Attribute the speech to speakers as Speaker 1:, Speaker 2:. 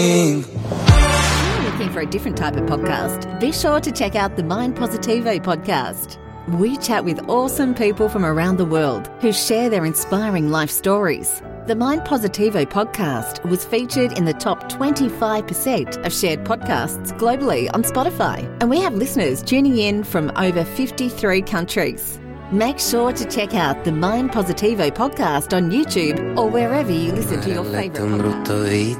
Speaker 1: Looking for a different type of podcast? Be sure to check out the Mind Positivo podcast. We chat with awesome people from around the world who share their inspiring life stories. The Mind Positivo podcast was featured in the top 25% of shared podcasts globally on Spotify, and we have listeners tuning in from over 53 countries. Make sure to check out the Mind Positivo podcast on YouTube or wherever you listen to your favorite podcast.